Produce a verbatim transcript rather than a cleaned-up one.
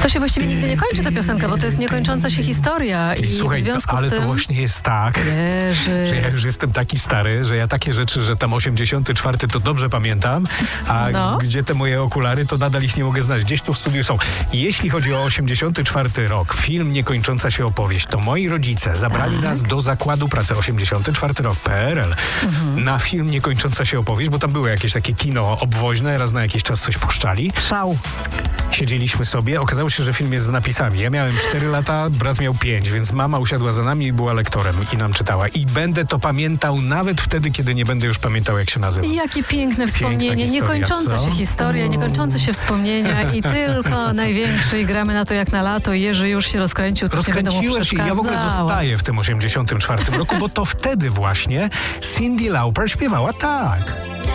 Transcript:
To się właściwie nigdy nie kończy ta piosenka, bo to jest niekończąca się historia. I, I słuchaj, w związku to, ale z tym... to właśnie jest tak, Jerzy. że ja już jestem taki stary, że ja takie rzeczy, że tam osiemdziesiąty czwarty to dobrze pamiętam, a No. gdzie te moje okulary, to nadal ich nie mogę znaleźć. Gdzieś tu w studiu są. I jeśli chodzi o osiemdziesiąty czwarty rok, film Niekończąca się opowieść, to moi rodzice zabrali nas do zakładu pracy osiemdziesiąty czwarty rok, P R L, Mhm. na film Niekończąca się opowieść, bo tam było jakieś takie kino obwoźne, raz na jakiś czas coś puszczali. Szał. Siedzieliśmy sobie, okazało się, że film jest z napisami. Ja miałem cztery lata, brat miał pięć, więc mama usiadła za nami i była lektorem i nam czytała. I będę to pamiętał nawet wtedy, kiedy nie będę już pamiętał, jak się nazywa. I jakie piękne wspomnienie, historia, niekończąca co? się historia, niekończące się wspomnienia i tylko największy i gramy na to jak na lato. Jerzy już się rozkręcił, to nie będę mu Rozkręciłeś i ja w ogóle przeszkadzała. zostaję w tym osiemdziesiątym czwartym roku, bo to wtedy właśnie Cyndi Lauper śpiewała tak.